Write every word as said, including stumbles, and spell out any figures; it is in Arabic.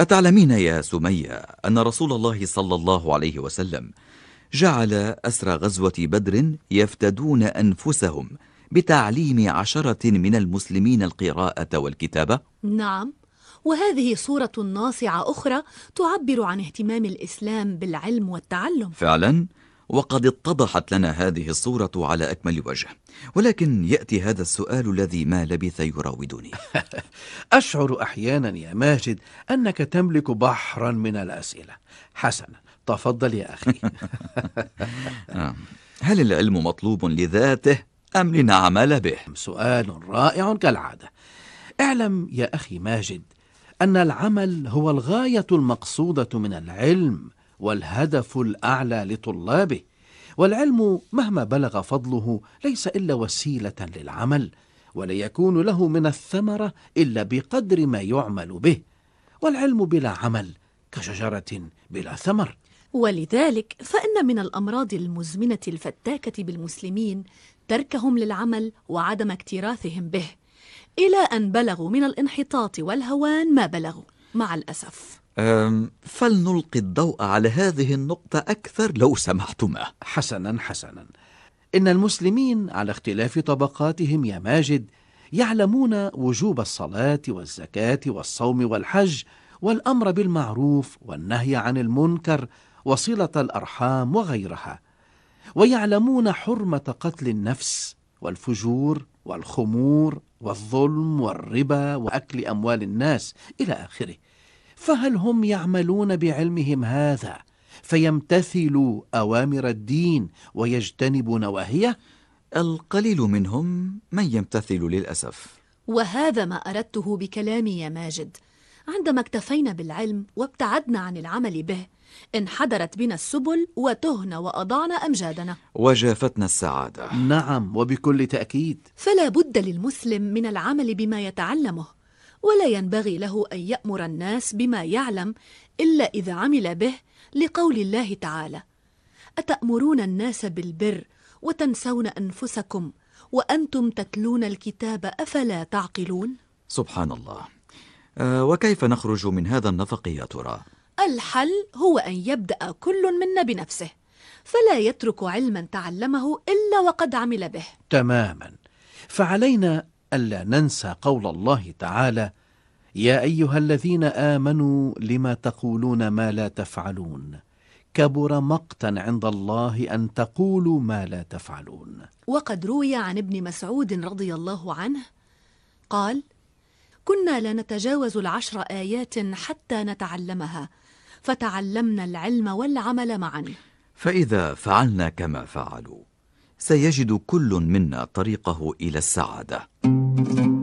أتعلمين يا سمية أن رسول الله صلى الله عليه وسلم جعل أسرى غزوة بدر يفتدون أنفسهم بتعليم عشرة من المسلمين القراءة والكتابة؟ نعم، وهذه صورة ناصعة أخرى تعبر عن اهتمام الإسلام بالعلم والتعلم. فعلا، وقد اتضحت لنا هذه الصورة على أكمل وجه، ولكن يأتي هذا السؤال الذي ما لبث يراودني. أشعر أحيانا يا ماجد أنك تملك بحرا من الأسئلة. حسنا، تفضل يا أخي. هل العلم مطلوب لذاته أم لنعمل به؟ سؤال رائع كالعادة. اعلم يا أخي ماجد أن العمل هو الغاية المقصودة من العلم والهدف الأعلى لطلابه، والعلم مهما بلغ فضله ليس إلا وسيلة للعمل، ولا يكون له من الثمرة إلا بقدر ما يعمل به، والعلم بلا عمل كشجرة بلا ثمر. ولذلك فإن من الأمراض المزمنة الفتاكة بالمسلمين تركهم للعمل وعدم اكتراثهم به، إلى أن بلغوا من الانحطاط والهوان ما بلغوا مع الأسف. فلنلقي الضوء على هذه النقطة أكثر لو سمحتما. حسنا حسنا، إن المسلمين على اختلاف طبقاتهم يا ماجد يعلمون وجوب الصلاة والزكاة والصوم والحج والأمر بالمعروف والنهي عن المنكر وصلة الأرحام وغيرها، ويعلمون حرمة قتل النفس والفجور والخمور والظلم والربا وأكل أموال الناس إلى آخره. فهل هم يعملون بعلمهم هذا فيمتثلوا أوامر الدين ويجتنبوا نواهيه؟ القليل منهم من يمتثل للأسف. وهذا ما أردته بكلامي يا ماجد. عندما اكتفينا بالعلم وابتعدنا عن العمل به انحدرت بنا السبل وتهنا وأضعنا أمجادنا وجافتنا السعادة. نعم، وبكل تأكيد. فلا بد للمسلم من العمل بما يتعلمه، ولا ينبغي له أن يأمر الناس بما يعلم إلا إذا عمل به، لقول الله تعالى: أتأمرون الناس بالبر وتنسون أنفسكم وأنتم تتلون الكتاب أفلا تعقلون؟ سبحان الله. أه وكيف نخرج من هذا النفق يا ترى؟ الحل هو أن يبدأ كل منا بنفسه، فلا يترك علما تعلمه إلا وقد عمل به. تماما. فعلينا ألا ننسى قول الله تعالى: يا أيها الذين آمنوا لما تقولون ما لا تفعلون كبر مقتا عند الله أن تقولوا ما لا تفعلون. وقد روي عن ابن مسعود رضي الله عنه قال: كنا لا نتجاوز العشر آيات حتى نتعلمها، فتعلمنا العلم والعمل معا. فإذا فعلنا كما فعلوا سيجد كل منا طريقه إلى السعادة.